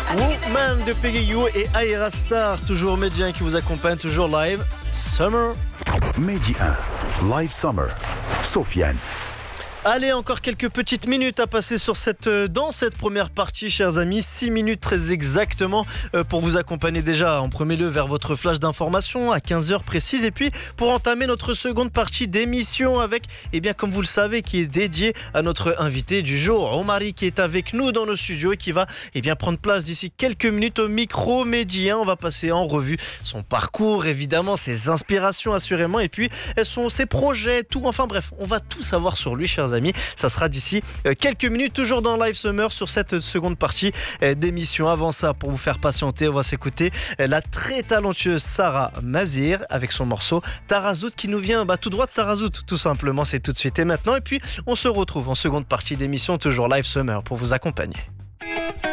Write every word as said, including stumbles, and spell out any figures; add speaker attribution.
Speaker 1: Woman de Peggy You et Aira Star, toujours Médien qui vous accompagne, toujours live. Summer.
Speaker 2: Mehdi un, Live Summer, Sofiane.
Speaker 1: Allez, encore quelques petites minutes à passer sur cette, dans cette première partie, chers amis. six minutes très exactement pour vous accompagner déjà en premier lieu vers votre flash d'information à quinze heures précise. Et puis pour entamer notre seconde partie d'émission avec, eh bien, comme vous le savez, qui est dédiée à notre invité du jour, Omari, qui est avec nous dans nos studios et qui va eh bien, prendre place d'ici quelques minutes au micro Médien. On va passer en revue son parcours, évidemment, ses inspirations assurément, et puis son, ses projets, tout. Enfin bref, on va tout savoir sur lui, chers amis. Ça sera d'ici quelques minutes, toujours dans Live Summer sur cette seconde partie d'émission. Avant ça, pour vous faire patienter, on va s'écouter la très talentueuse Sarah Mazir avec son morceau Tarazout qui nous vient bah, tout droit de Tarazout, tout simplement. C'est tout de suite et maintenant. Et puis on se retrouve en seconde partie d'émission, toujours Live Summer, pour vous accompagner.